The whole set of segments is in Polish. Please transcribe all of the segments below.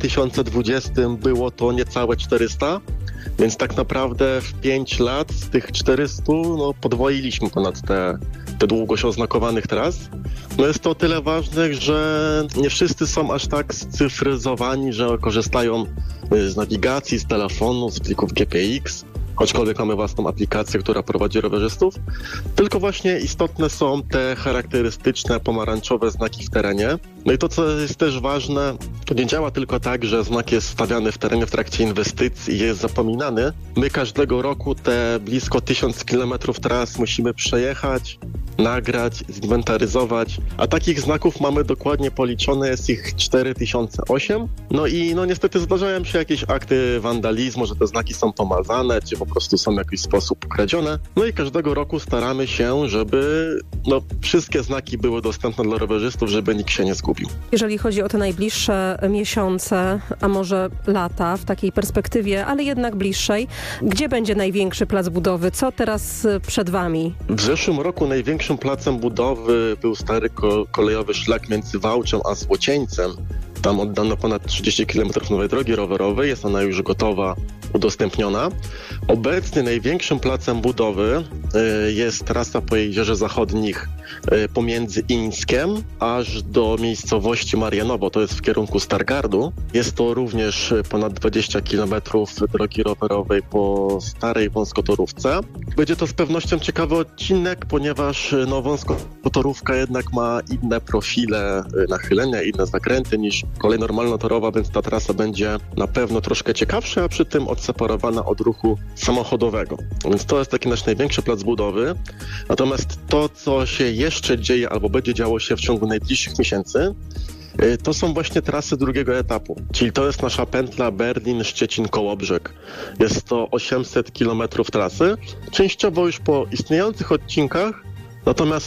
2020 było to niecałe 400, więc tak naprawdę w 5 lat z tych 400 podwoiliśmy ponad te długość oznakowanych tras. Jest to o tyle ważne, że nie wszyscy są aż tak scyfryzowani, że korzystają z nawigacji, z telefonu, z plików GPX, aczkolwiek mamy własną aplikację, która prowadzi rowerzystów. Tylko właśnie istotne są te charakterystyczne pomarańczowe znaki w terenie. No i to, co jest też ważne, to nie działa tylko tak, że znak jest stawiany w terenie w trakcie inwestycji i jest zapominany. My każdego roku te blisko 1000 km tras musimy przejechać, nagrać, zinwentaryzować, a takich znaków mamy dokładnie policzone, jest ich 4008. No i niestety zdarzają się jakieś akty wandalizmu, że te znaki są pomazane, czy po prostu są w jakiś sposób ukradzione. No i każdego roku staramy się, żeby wszystkie znaki były dostępne dla rowerzystów, żeby nikt się nie zgubił. Jeżeli chodzi o te najbliższe miesiące, a może lata w takiej perspektywie, ale jednak bliższej, gdzie będzie największy plac budowy? Co teraz przed Wami? W zeszłym roku największym placem budowy był stary kolejowy szlak między Wałczą a Złocieńcem. Tam oddano ponad 30 km nowej drogi rowerowej, jest ona już gotowa, udostępniona. Obecnie największym placem budowy jest trasa po Jeziorze Zachodnich pomiędzy Ińskiem aż do miejscowości Marianowo, to jest w kierunku Stargardu. Jest to również ponad 20 km drogi rowerowej po starej wąskotorówce. Będzie to z pewnością ciekawy odcinek, ponieważ wąskotorówka jednak ma inne profile nachylenia, inne zakręty niż kolej normalnotorowa, więc ta trasa będzie na pewno troszkę ciekawsza, a przy tym odseparowana od ruchu samochodowego. Więc to jest taki nasz największy plac budowy. Natomiast to, co się jeszcze dzieje albo będzie działo się w ciągu najbliższych miesięcy, to są właśnie trasy drugiego etapu, czyli to jest nasza pętla Berlin-Szczecin-Kołobrzeg. Jest to 800 km trasy, częściowo już po istniejących odcinkach, natomiast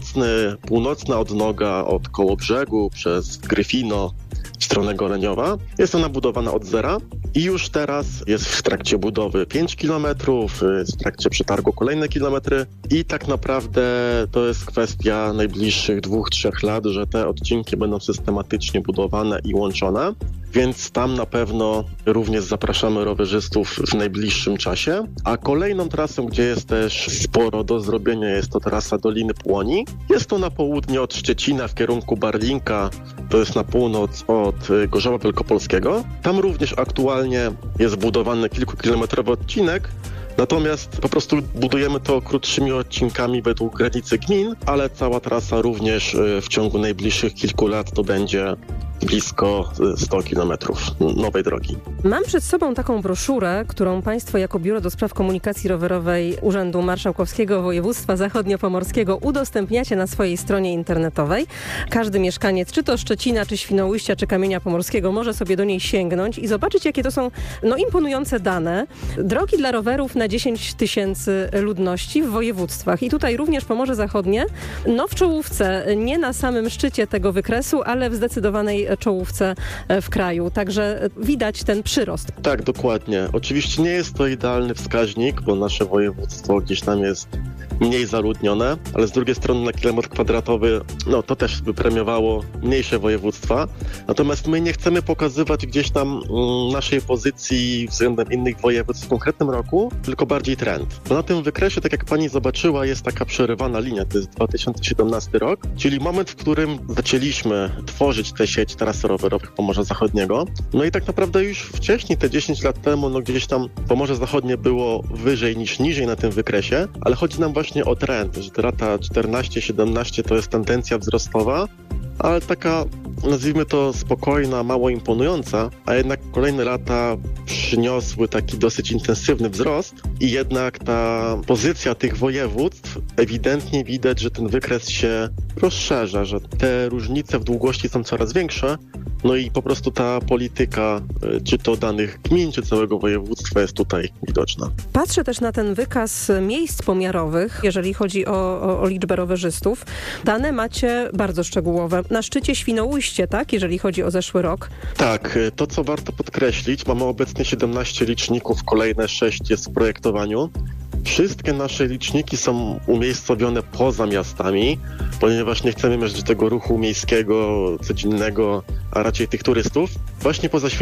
północna odnoga od Kołobrzegu przez Gryfino w stronę Goreniowa jest ona budowana od zera i już teraz jest w trakcie budowy 5 km, jest w trakcie przetargu kolejne kilometry i tak naprawdę to jest kwestia najbliższych 2-3 lat, że te odcinki będą systematycznie budowane i łączone. Więc tam na pewno również zapraszamy rowerzystów w najbliższym czasie. A kolejną trasą, gdzie jest też sporo do zrobienia, jest to trasa Doliny Płoni. Jest to na południe od Szczecina w kierunku Barlinka, to jest na północ od Gorzowa Wielkopolskiego. Tam również aktualnie jest budowany kilkukilometrowy odcinek, natomiast po prostu budujemy to krótszymi odcinkami według granicy gmin, ale cała trasa również w ciągu najbliższych kilku lat to będzie blisko 100 kilometrów nowej drogi. Mam przed sobą taką broszurę, którą Państwo jako Biuro do Spraw Komunikacji Rowerowej Urzędu Marszałkowskiego Województwa Zachodniopomorskiego udostępniacie na swojej stronie internetowej. Każdy mieszkaniec, czy to Szczecina, czy Świnoujścia, czy Kamienia Pomorskiego może sobie do niej sięgnąć i zobaczyć, jakie to są imponujące dane. Drogi dla rowerów na 10 000 ludności w województwach. I tutaj również Pomorze Zachodnie, w czołówce, nie na samym szczycie tego wykresu, ale w zdecydowanej czołówce w kraju. Także widać ten przyrost. Tak, dokładnie. Oczywiście nie jest to idealny wskaźnik, bo nasze województwo gdzieś tam jest mniej zaludnione, ale z drugiej strony na kilometr kwadratowy to też by premiowało mniejsze województwa. Natomiast my nie chcemy pokazywać gdzieś tam naszej pozycji względem innych województw w konkretnym roku, tylko bardziej trend. Bo na tym wykresie, tak jak pani zobaczyła, jest taka przerywana linia, to jest 2017 rok, czyli moment, w którym zaczęliśmy tworzyć tę sieć tras rowerowych Pomorza Zachodniego. No i tak naprawdę już wcześniej, te 10 lat temu, gdzieś tam Pomorze Zachodnie było wyżej niż niżej na tym wykresie, ale chodzi nam właśnie o trend, że te lata 14-17 to jest tendencja wzrostowa, ale taka, nazwijmy to, spokojna, mało imponująca, a jednak kolejne lata przyniosły taki dosyć intensywny wzrost i jednak ta pozycja tych województw ewidentnie widać, że ten wykres się rozszerza, że te różnice w długości są coraz większe, i po prostu ta polityka, czy to danych gmin, czy całego województwa jest tutaj widoczna. Patrzę też na ten wykaz miejsc pomiarowych, jeżeli chodzi o liczbę rowerzystów. Dane macie bardzo szczegółowe. Na szczycie Świnoujście, tak? Jeżeli chodzi o zeszły rok. Tak, to co warto podkreślić, mamy obecnie 17 liczników, kolejne 6 jest w projektowaniu. Wszystkie nasze liczniki są umiejscowione poza miastami, ponieważ nie chcemy mieć tego ruchu miejskiego, codziennego, a raczej tych turystów. Właśnie poza